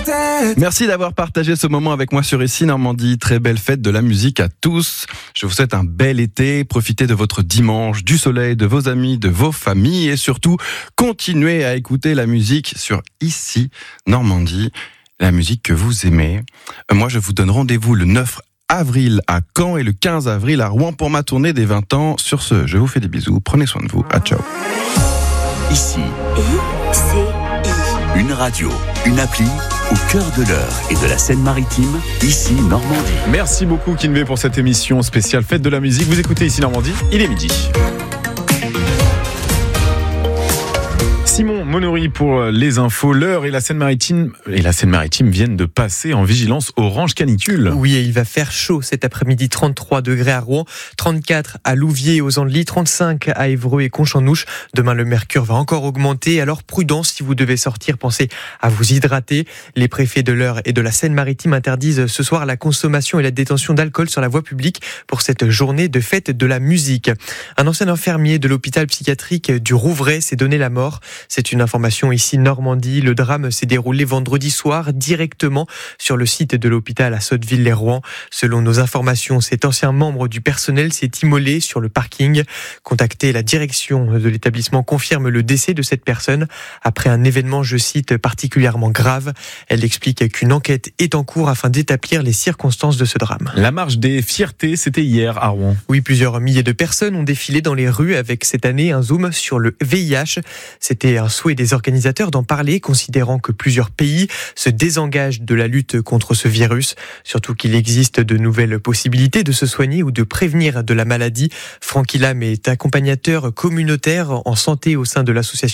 Merci d'avoir partagé ce moment avec moi sur Ici Normandie. Très belle fête de la musique à tous. Je vous souhaite un bel été. Profitez de votre dimanche, du soleil, de vos amis, de vos familles et surtout, continuez à écouter la musique sur Ici Normandie, la musique que vous aimez. Moi, je vous donne rendez-vous le 9 avril à Caen et le 15 avril à Rouen pour ma tournée des 20 ans. Sur ce, je vous fais des bisous. Prenez soin de vous. À ciao. Ici, une radio, une appli au cœur de l'Eure et de la Seine-Maritime, Ici Normandie. Merci beaucoup Kinvé pour cette émission spéciale Fête de la musique. Vous écoutez Ici Normandie, il est midi. Simon Monory pour les infos. L'Eure et la Seine-Maritime viennent de passer en vigilance orange canicule. Oui, et il va faire chaud cet après-midi. 33 degrés à Rouen, 34 à Louviers et aux Andelys, 35 à Évreux et Conches-en-Ouche. Demain, le mercure va encore augmenter. Alors prudence, si vous devez sortir, pensez à vous hydrater. Les préfets de l'Eure et de la Seine-Maritime interdisent ce soir la consommation et la détention d'alcool sur la voie publique pour cette journée de fête de la musique. Un ancien infirmier de l'hôpital psychiatrique du Rouvray s'est donné la mort. C'est une information Ici Normandie. Le drame s'est déroulé vendredi soir directement sur le site de l'hôpital à Sotteville-lès-Rouen. Selon nos informations, cet ancien membre du personnel s'est immolé sur le parking. Contacté, la direction de l'établissement confirme le décès de cette personne après un événement, je cite, particulièrement grave. Elle explique qu'une enquête est en cours afin d'établir les circonstances de ce drame. La marche des fiertés, c'était hier à Rouen. Oui, plusieurs milliers de personnes ont défilé dans les rues avec cette année un zoom sur le VIH. C'était un souhait des organisateurs d'en parler, considérant que plusieurs pays se désengagent de la lutte contre ce virus. Surtout qu'il existe de nouvelles possibilités de se soigner ou de prévenir de la maladie. Francky Lam est accompagnateur communautaire en santé au sein de l'association